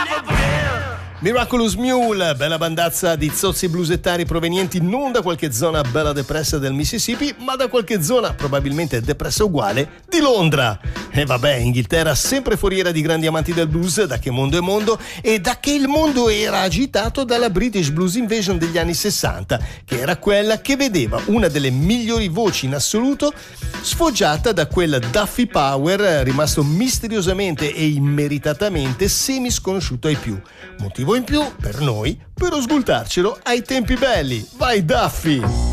Miraculous Mule, bella bandazza di zozzi blusettari provenienti non da qualche zona bella depressa del Mississippi, ma da qualche zona probabilmente depressa uguale di Londra. E vabbè, Inghilterra sempre foriera di grandi amanti del blues, da che mondo è mondo, e da che il mondo era agitato dalla British Blues Invasion degli anni 60, che era quella che vedeva una delle migliori voci in assoluto sfoggiata da quel Duffy Power rimasto misteriosamente e immeritatamente semi sconosciuto ai più. Motivo in più per noi per ascoltarcelo ai tempi belli. Vai Duffy!